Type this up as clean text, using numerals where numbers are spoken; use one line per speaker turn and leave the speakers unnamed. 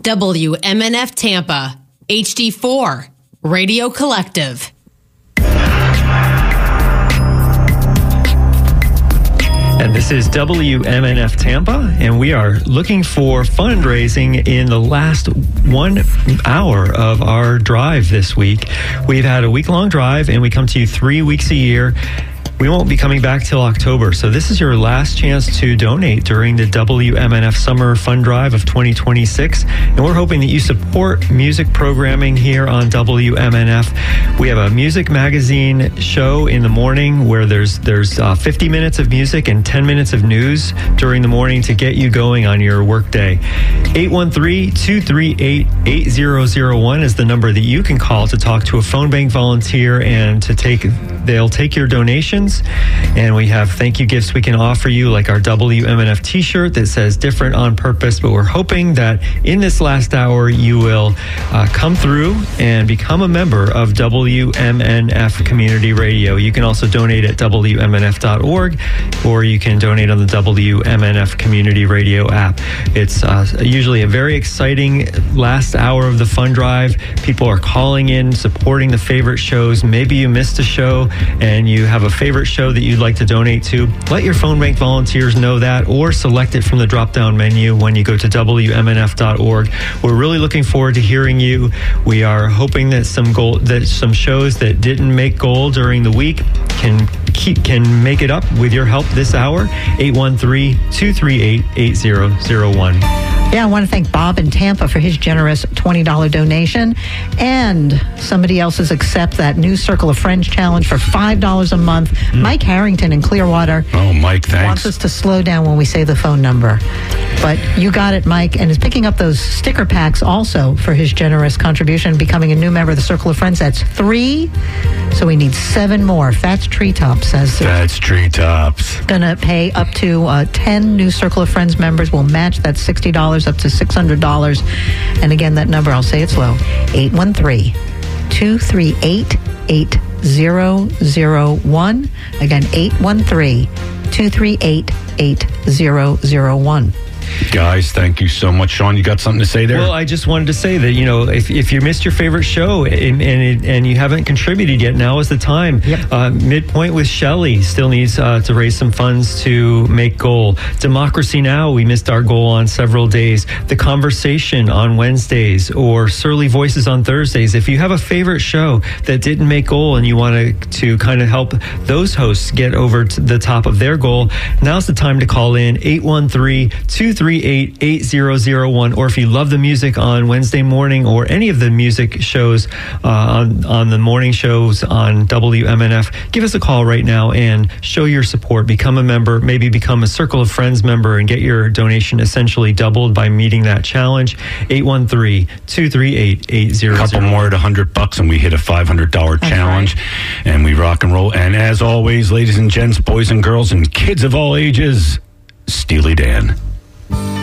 WMNF Tampa, HD4, Radio Collective.
And this is WMNF Tampa, and we are looking for fundraising in the last 1 hour of our drive this week. We've had a week-long drive, and we come to you 3 weeks a year. We won't be coming back till October, so this is your last chance to donate during the WMNF Summer Fund Drive of 2026, and we're hoping that you support music programming here on WMNF. We have a music magazine show in the morning where there's 50 minutes of music and 10 minutes of news during the morning to get you going on your workday. 813-238-8001 is the number that you can call to talk to a phone bank volunteer, and they'll take your donations. And we have thank you gifts we can offer you, like our WMNF t-shirt that says different on purpose. But we're hoping that in this last hour, you will come through and become a member of WMNF Community Radio. You can also donate at WMNF.org, or you can donate on the WMNF Community Radio app. It's usually a very exciting last hour of the fund drive. People are calling in, supporting the favorite shows. Maybe you missed a show and you have a favorite show that you'd like to donate to. Let your phone bank volunteers know that, or select it from the drop-down menu when you go to WMNF.org. We're really looking forward to hearing you. We are hoping that some shows that didn't make goal during the week can make it up with your help this hour. 813-238-8001.
Yeah, I want to thank Bob in Tampa for his generous $20 donation. And somebody else has accepted that new Circle of Friends challenge for $5 a month. Mike Harrington in Clearwater.
Oh, Mike, thanks.
Wants us to slow down when we say the phone number. But you got it, Mike, and is picking up those sticker packs also for his generous contribution, becoming a new member of the Circle of Friends. That's 3. So we need 7 more. Fats Treetop says.
Fats Treetops.
Going to pay up to 10 new Circle of Friends members. We'll match that $60 up to $600. And again, that number, I'll say it slow, 813-238-8001. Again, 813-238-8001.
Guys, thank you so much. Sean, you got something to say there?
Well, I just wanted to say that, if you missed your favorite show and you haven't contributed yet, now is the time.
Yep.
Midpoint with Shelley still needs to raise some funds to make goal. Democracy Now! We missed our goal on several days. The Conversation on Wednesdays, or Surly Voices on Thursdays. If you have a favorite show that didn't make goal and you want to kind of help those hosts get over to the top of their goal, now's the time to call in. 813-238-8001. Or if you love the music on Wednesday morning, or any of the music shows on the morning shows on WMNF, give us a call right now and show your support. Become a member, maybe become a Circle of Friends member, and get your donation essentially doubled by meeting that challenge. 813-238-8001.
A couple more at $100 and we hit a $500 challenge. Right. And we rock and roll. And as always, ladies and gents, boys and girls, and kids of all ages, Steely Dan.